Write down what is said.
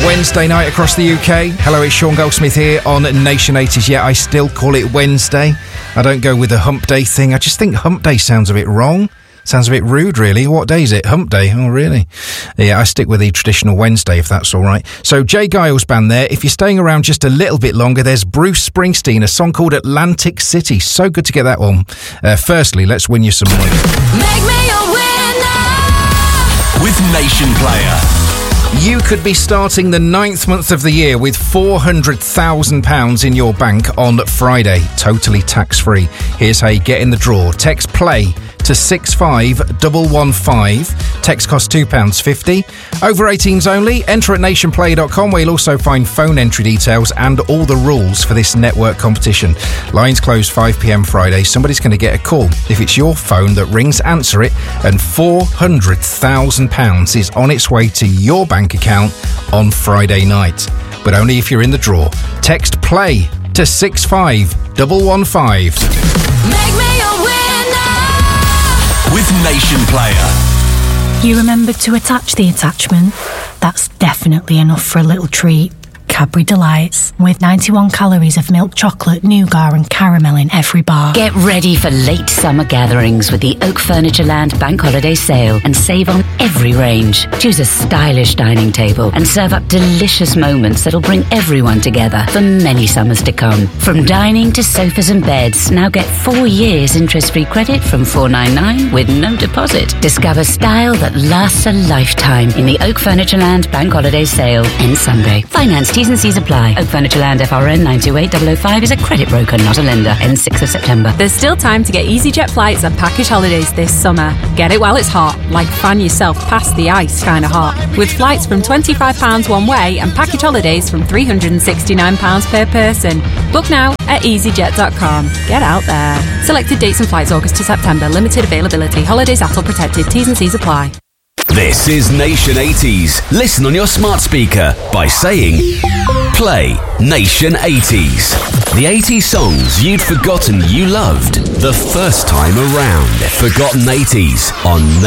Wednesday night across the UK. Hello, it's Sean Goldsmith here on Nation 80s. Yeah, I still call it Wednesday. I don't go with the hump day thing. I just think hump day sounds a bit wrong. Sounds a bit rude, really. What day is it? Hump day. Oh, really? Yeah, I stick with the traditional Wednesday, if that's all right. So, Jay Giles Band there. If you're staying around just a little bit longer, there's Bruce Springsteen, a song called Atlantic City. So good to get that one. Firstly, let's win you some money. Make me a winner with Nation Player. You could be starting the 9th month of the year with £400,000 in your bank on Friday, totally tax-free. Here's how you get in the draw. Text PLAY to 65115. Text costs £2.50. Over 18s only. Enter at nationplay.com, where you'll also find phone entry details and all the rules for this network competition. Lines close 5pm Friday. Somebody's going to get a call. If it's your phone that rings, answer it, and £400,000 is on its way to your bank account on Friday night. But only if you're in the draw. Text PLAY to 65115. Make me a winner with Nation Player. You remembered to attach the attachment? That's definitely enough for a little treat. Cadbury Delights, with 91 calories of milk chocolate, nougat and caramel in every bar. Get ready for late summer gatherings with the Oak Furniture Land Bank Holiday Sale and save on every range. Choose a stylish dining table and serve up delicious moments that'll bring everyone together for many summers to come. From dining to sofas and beds, now get 4 years interest-free credit from $4.99 with no deposit. Discover style that lasts a lifetime in the Oak Furniture Land Bank Holiday Sale. Ends Sunday. Finance T's and C's apply. Oak Furniture Land FRN 928005 is a credit broker, not a lender. Ends 6th of September. There's still time to get EasyJet flights and package holidays this summer. Get it while it's hot, like fan yourself past the ice kind of hot. With flights from £25 one way and package holidays from £369 per person. Book now at easyjet.com. Get out there. Selected dates and flights August to September. Limited availability. Holidays ATOL protected. T's and C's apply. This is Nation 80s. Listen on your smart speaker by saying Play Nation 80s. The 80s songs you'd forgotten you loved the first time around. Forgotten 80s on